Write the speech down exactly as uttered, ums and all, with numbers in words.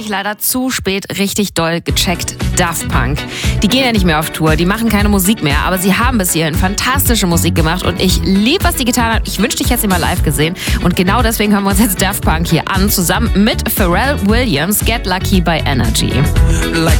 ich leider zu spät richtig doll gecheckt. Daft Punk. Die gehen ja nicht mehr auf Tour, die machen keine Musik mehr, aber sie haben bis hierhin fantastische Musik gemacht und ich liebe, was die getan haben. Ich wünschte, ich hätte sie mal live gesehen und genau deswegen hören wir uns jetzt Daft Punk hier an, zusammen mit Pharrell Williams, Get Lucky by Energy. Like